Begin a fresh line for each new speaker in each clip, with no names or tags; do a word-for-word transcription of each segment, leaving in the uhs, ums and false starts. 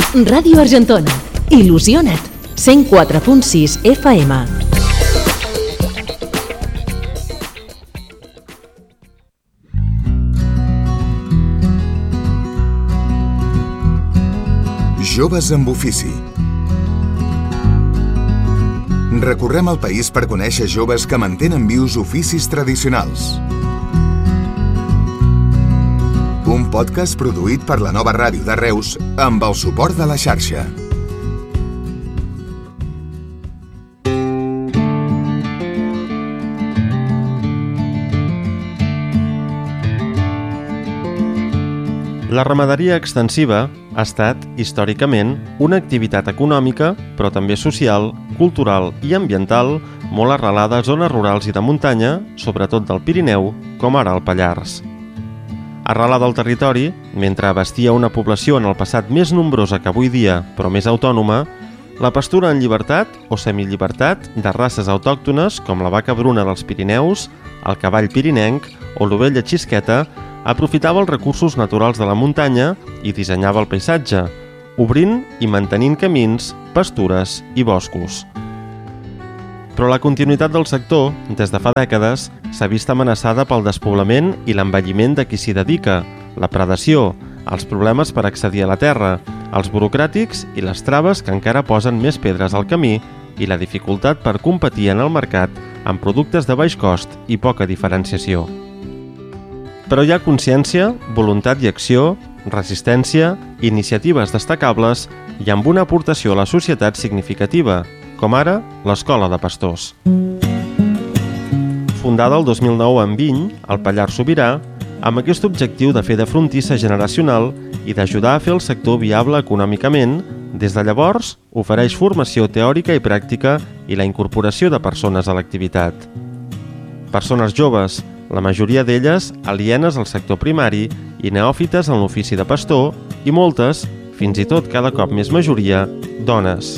Ràdio Argentona. Il·lusiona't. cent quatre punt sis F M.
Joves amb ofici. Recorrem el país per conèixer joves que mantenen vius oficis tradicionals. Un podcast produït per la Nova Ràdio de Reus amb el suport de la xarxa.
La ramaderia extensiva ha estat, històricament, una activitat econòmica, però també social, cultural i ambiental molt arrelada a zones rurals i de muntanya, sobretot del Pirineu, com ara el Pallars. Arrelada al territori, mentre abastia una població en el passat més nombrosa que avui dia, però més autònoma, la pastura en llibertat o semillibertat de races autòctones com la vaca bruna dels Pirineus, el cavall pirinenc o l'ovella xisqueta aprofitava els recursos naturals de la muntanya i dissenyava el paisatge, obrint i mantenint camins, pastures i boscos. Però la continuïtat del sector, des de fa dècades, s'ha vist amenaçada pel despoblament i l'envelliment de qui s'hi dedica, la predació, els problemes per accedir a la terra, els burocràtics i les traves que encara posen més pedres al camí i la dificultat per competir en el mercat amb productes de baix cost i poca diferenciació. Però hi ha consciència, voluntat i acció, resistència, iniciatives destacables i amb una aportació a la societat significativa, com ara l'Escola de Pastors. Fundada el dos mil nou a Enviny, al Pallars Sobirà, amb aquest objectiu de fer de frontissa generacional i d'ajudar a fer el sector viable econòmicament, des de llavors ofereix formació teòrica i pràctica i la incorporació de persones a l'activitat. Persones joves, la majoria d'elles alienes al sector primari i neòfites en l'ofici de pastor i moltes, fins i tot cada cop més majoria, dones.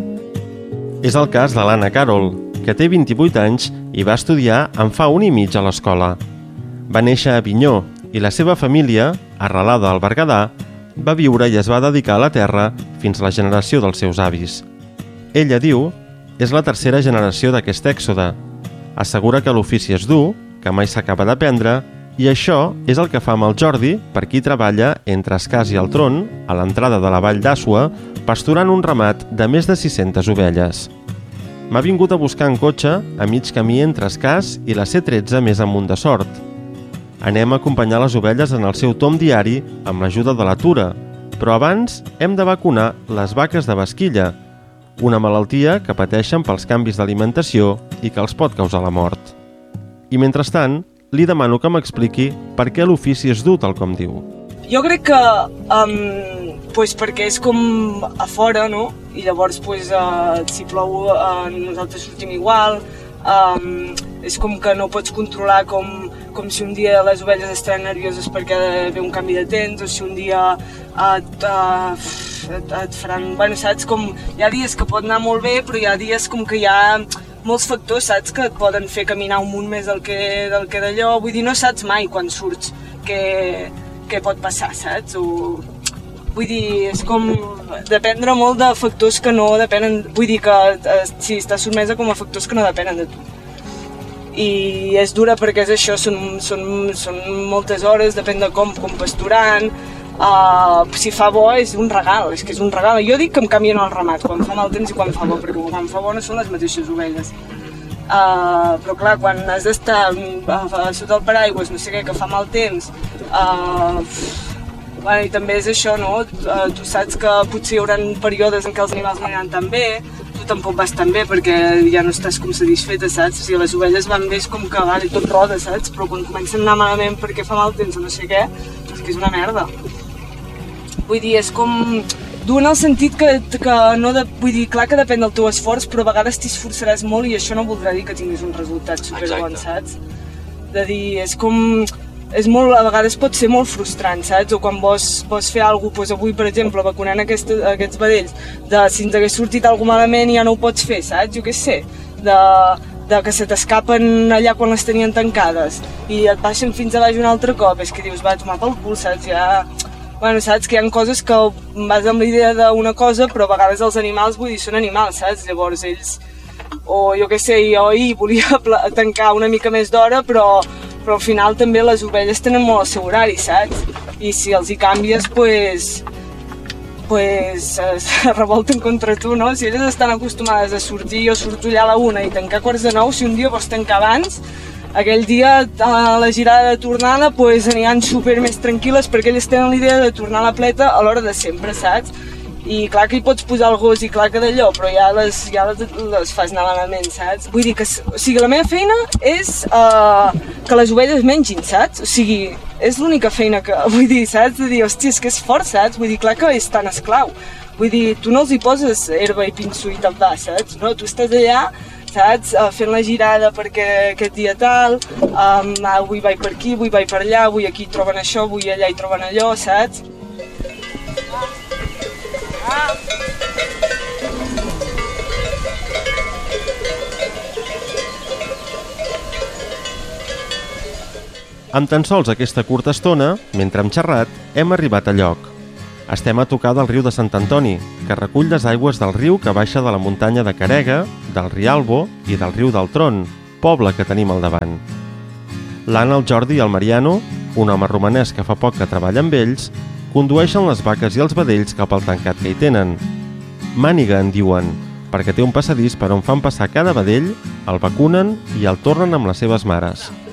És el cas de l'Anna Carol, que té vint-i-vuit anys i va estudiar en fa un i mig a l'escola. Va néixer a Avinyó i la seva família, arrelada al Berguedà, va viure i es va dedicar a la terra fins a la generació dels seus avis. Ella diu, és la tercera generació d'aquest èxode. Assegura que l'ofici és dur, que mai s'acaba d'aprendre, i això és el que fa amb el Jordi, per qui treballa entre Escàs i el Tron, a l'entrada de la vall d'Àssua, pasturant un ramat de més de sis-centes ovelles. M'ha vingut a buscar en cotxe a mig camí entre Escàs i la C tretze més amunt de Sort. Anem a acompanyar les ovelles en el seu tom diari amb l'ajuda de la Tura, però abans hem de vacunar les vaques de basquilla, una malaltia que pateixen pels canvis d'alimentació i que els pot causar la mort. I mentrestant, li demano que m'expliqui per què l'ofici és dur, tal com diu.
Jo crec que um, pues perquè és com a fora, no? I llavors pues, uh, si plou uh, nosaltres sortim igual, um, és com que no pots controlar com, com si un dia les ovelles estaran nervioses perquè ve un canvi de temps o si un dia et, uh, et, et faran... Bueno, saps? Com, hi ha dies que pot anar molt bé, però hi ha dies com que hi ha molts factors, saps, que et poden fer caminar un munt més del que, del que d'allò. Vull dir, no saps mai quan surts què, què pot passar, saps? O, vull dir, és com dependre molt de factors que no depenen... Vull dir que eh, sí, estàs sotmesa com a factors que no depenen de tu. I és dura perquè és això, són, són, són moltes hores, depèn de com, com pasturant. Uh, si fa bo és un regal, és que és un regal. Jo dic que em canvien el ramat, quan fa mal temps i quan fa bo, perquè quan fa bo no són les mateixes ovelles. Uh, però clar, quan has d'estar uh, sota el paraigües, no sé què, que fa mal temps, uh, bueno, i també és això, no? Uh, tu saps que potser hi haurà períodes en què els animals no aniran tan bé, tu tampoc vas tan bé perquè ja no estàs com satisfeta, saps? Si les ovelles van bé és com que vale, tot roda, saps? Però quan comencen a anar malament perquè fa mal temps o no sé què, és que és una merda. Vull dir, és com dur en el sentit que, que no de, vull dir, clar que depèn del teu esforç, però a vegades t'hi esforçaràs molt i això no voldrà dir que tinguis un resultat superbon, saps? De dir, és com... És molt, a vegades pot ser molt frustrant, saps? O quan vols, vols fer alguna cosa, doncs avui, per exemple, vacunant aquest, aquests vedells, de si ens hagués sortit alguna malament i ja no ho pots fer, saps? Jo què sé, de, de que se t'escapen allà quan les tenien tancades i et baixen fins a baix un altre cop, és que dius, va, tomar pel cul, saps? Ja... bueno, saps que hi ha coses que vas amb la idea d'una cosa, però a vegades els animals, vull dir, són animals, saps? Llavors ells, o jo què sé, jo ahir volia tancar una mica més d'hora, però, però al final també les ovelles tenen molt el seu horari, saps? I si els hi canvies, pues, pues es revolten contra tu, no? Si elles estan acostumades a sortir, jo surto allà a la una i tancar a quarts de nou, si un dia vols tancar abans, aquell dia a la girada de tornada pues, aniran super més tranquil·les perquè elles tenen la idea de tornar a la pleta a l'hora de sempre, saps? I clar que hi pots posar el gos i clar que d'allò, però ja les, ja les, les fas anar malament, saps? Vull dir que, o sigui, la meva feina és uh, que les ovelles mengin, saps? O sigui, és l'única feina que, vull dir, saps? De dir, hòstia, és que és fort, saps? Vull dir, clar que és tan esclau. Vull dir, tu no els hi poses herba i pinso i tapar, saps? No, tu estàs allà, saps? Uh, fent la girada perquè aquest dia tal, um, avui vaig per aquí, avui vaig per allà, avui aquí troben això, avui allà hi troben allò, saps? Ah.
Amb tan sols aquesta curta estona, mentre hem xerrat, hem arribat a lloc. Estem a tocar del riu de Sant Antoni, que recull les aigües del riu que baixa de la muntanya de Carega, del Rialbo i del riu del Tron, poble que tenim al davant. L'Anna, el Jordi i el Mariano, un home romanès que fa poc que treballa amb ells, condueixen les vaques i els vedells cap al tancat que hi tenen. Màniga en diuen, perquè té un passadís per on fan passar cada vedell, el vacunen i el tornen amb les seves mares.